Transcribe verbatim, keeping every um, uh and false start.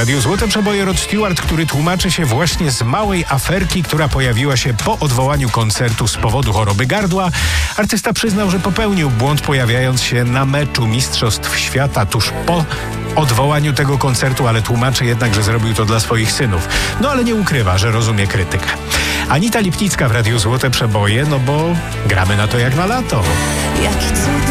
Radiu Złote Przeboje Rod Stewart, który tłumaczy się właśnie z małej aferki, która pojawiła się po odwołaniu koncertu z powodu choroby gardła. Artysta przyznał, że popełnił błąd, pojawiając się na meczu Mistrzostw Świata tuż po odwołaniu tego koncertu, ale tłumaczy jednak, że zrobił to dla swoich synów. No ale nie ukrywa, że rozumie krytykę. Anita Lipnicka w Radiu Złote Przeboje, no bo gramy na to jak na lato. Jaki cud